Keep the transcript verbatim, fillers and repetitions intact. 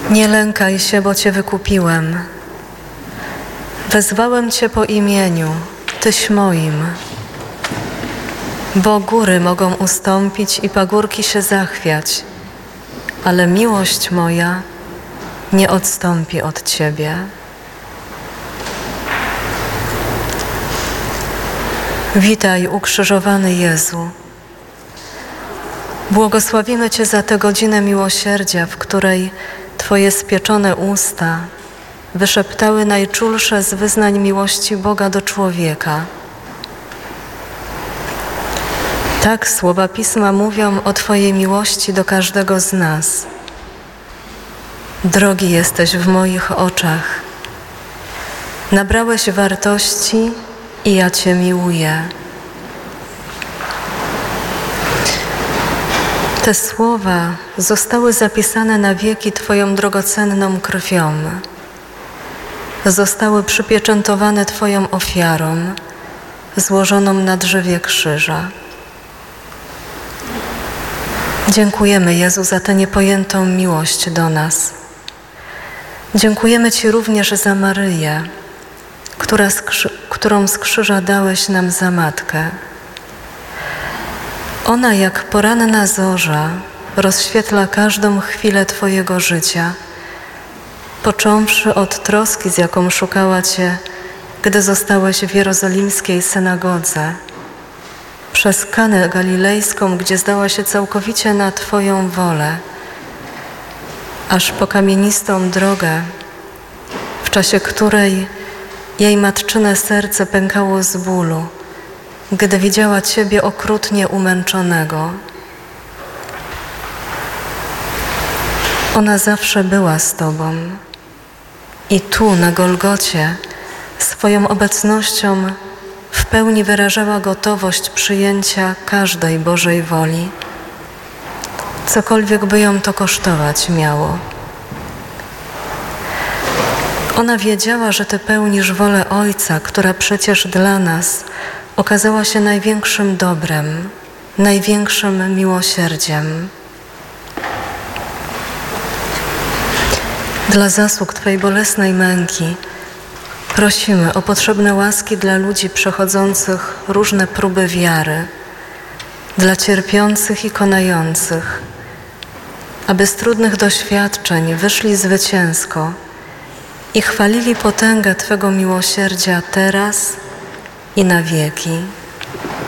Nie lękaj się, bo Cię wykupiłem. Wezwałem Cię po imieniu, Tyś moim. Bo góry mogą ustąpić i pagórki się zachwiać, ale miłość moja nie odstąpi od Ciebie. Witaj, ukrzyżowany Jezu. Błogosławimy Cię za tę godzinę miłosierdzia, w której Twoje spieczone usta wyszeptały najczulsze z wyznań miłości Boga do człowieka. Tak słowa Pisma mówią o Twojej miłości do każdego z nas. Drogi jesteś w moich oczach. Nabrałeś wartości i ja Cię miłuję. Te słowa zostały zapisane na wieki Twoją drogocenną krwią. Zostały przypieczętowane Twoją ofiarą, złożoną na drzewie krzyża. Dziękujemy, Jezu, za tę niepojętą miłość do nas. Dziękujemy Ci również za Maryję, która z krzy- którą z krzyża dałeś nam za matkę. Ona jak poranna zorza rozświetla każdą chwilę Twojego życia, począwszy od troski, z jaką szukała Cię, gdy zostałeś w jerozolimskiej synagodze, przez Kanę Galilejską, gdzie zdała się całkowicie na Twoją wolę, aż po kamienistą drogę, w czasie której jej matczyne serce pękało z bólu, gdy widziała Ciebie okrutnie umęczonego. Ona zawsze była z Tobą i tu, na Golgocie, swoją obecnością w pełni wyrażała gotowość przyjęcia każdej Bożej woli, cokolwiek by ją to kosztować miało. Ona wiedziała, że Ty pełnisz wolę Ojca, która przecież dla nas okazała się największym dobrem, największym miłosierdziem. Dla zasług Twojej bolesnej męki prosimy o potrzebne łaski dla ludzi przechodzących różne próby wiary, dla cierpiących i konających, aby z trudnych doświadczeń wyszli zwycięsko i chwalili potęgę Twego miłosierdzia teraz i na wieki.